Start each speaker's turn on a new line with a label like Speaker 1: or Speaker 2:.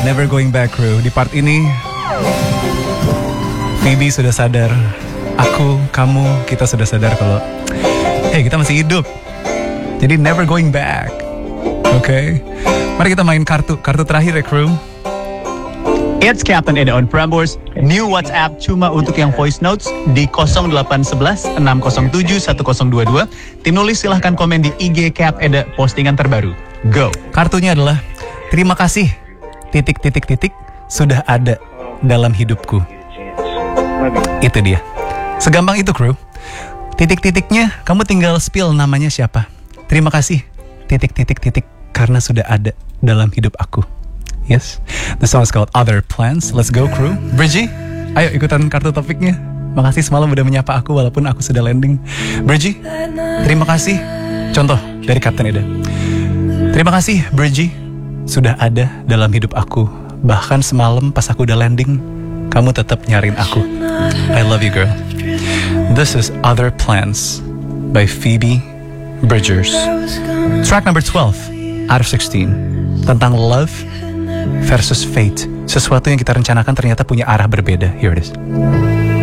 Speaker 1: Never Going Back Crew. Di part ini Phoebe sudah sadar, aku, kamu, kita sudah sadar kalau hey, kita masih hidup. Jadi never going back. Oke. Mari kita main kartu terakhir ya crew.
Speaker 2: It's Captain Eda on Prambors. New WhatsApp cuma untuk yang voice notes di 0811 607 1022. Tim nulis silahkan komen di IG Cap Eda postingan terbaru. Go.
Speaker 1: Kartunya adalah terima kasih titik sudah ada dalam hidupku. Itu dia. Segampang itu crew. Titik-titiknya kamu tinggal spill namanya siapa. Terima kasih titik karena sudah ada dalam hidup aku. Yes, the song is called Other Plans. Let's go crew. Bridgie, ayo ikutan kartu topiknya. Makasih semalam udah menyapa aku walaupun aku sudah landing. Bridgie, terima kasih. Contoh dari Captain Eda. Terima kasih Bridgie, sudah ada dalam hidup aku. Bahkan semalam pas aku udah landing, kamu tetap nyariin aku. I love you girl. This is Other Plans by Phoebe Bridgers. Track number 12 out of 16 tentang love versus fate. Sesuatu yang kita rencanakan ternyata punya arah berbeda. Here it is.